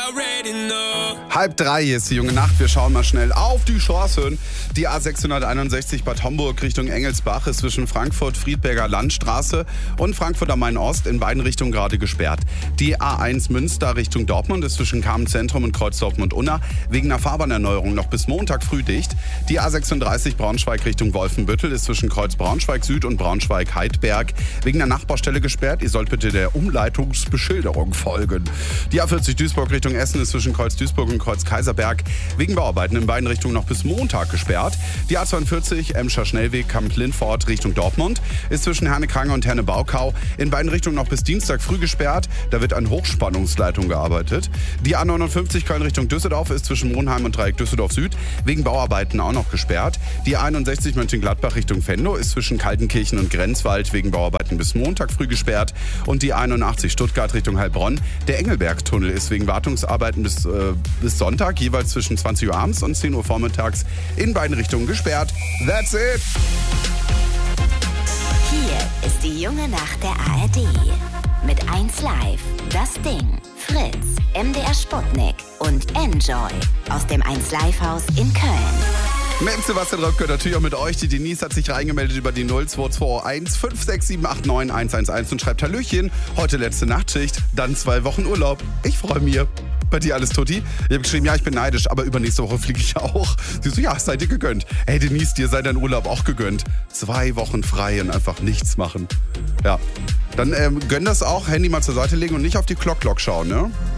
2:30, hier ist die junge Nacht. Wir schauen mal schnell auf die Straßen. Die A661 Bad Homburg Richtung Engelsbach ist zwischen Frankfurt-Friedberger Landstraße und Frankfurt am Main-Ost in beiden Richtungen gerade gesperrt. Die A1 Münster Richtung Dortmund ist zwischen Kamen-Zentrum und Kreuz Dortmund-Unna wegen einer Fahrbahnerneuerung noch bis Montag früh dicht. Die A36 Braunschweig Richtung Wolfenbüttel ist zwischen Kreuz Braunschweig Süd und Braunschweig-Heidberg wegen der Nachbarstelle gesperrt. Ihr sollt bitte der Umleitungsbeschilderung folgen. Die A40 Duisburg Richtung Essen ist zwischen Kreuz Duisburg und Kreuz Kaiserberg wegen Bauarbeiten in beiden Richtungen noch bis Montag gesperrt. Die A42 Emscher Schnellweg Kamp-Lindfort Richtung Dortmund ist zwischen Herne-Krange und Herne-Baukau in beiden Richtungen noch bis Dienstag früh gesperrt. Da wird an Hochspannungsleitung gearbeitet. Die A59 Köln Richtung Düsseldorf ist zwischen Monheim und Dreieck Düsseldorf Süd wegen Bauarbeiten auch noch gesperrt. Die A61 Mönchengladbach Richtung Venlo ist zwischen Kaltenkirchen und Grenzwald wegen Bauarbeiten bis Montag früh gesperrt. Und die 81 Stuttgart Richtung Heilbronn. Der Engelberg-Tunnel ist wegen Wartungsarbeiten bis Sonntag jeweils zwischen 20 Uhr abends und 10 Uhr vormittags in beiden Richtungen gesperrt. That's it! Hier ist die junge Nacht der ARD. Mit 1Live, Das Ding, Fritz, MDR Sputnik und Enjoy aus dem 1Live-Haus in Köln. Mit Sebastian Röpke, natürlich auch mit euch. Die Denise hat sich reingemeldet über die 02221 56789 111 und schreibt: Hallöchen, heute letzte Nachtschicht, dann 2 Wochen Urlaub. Ich freue mich. Bei dir alles tutti? Ich habe geschrieben, ja, ich bin neidisch, aber übernächste Woche fliege ich auch. Sie so, ja, seid ihr gegönnt. Hey Denise, dir sei dein Urlaub auch gegönnt. 2 Wochen frei und einfach nichts machen. Ja, dann gönn das auch, Handy mal zur Seite legen und nicht auf die Glock schauen, ne?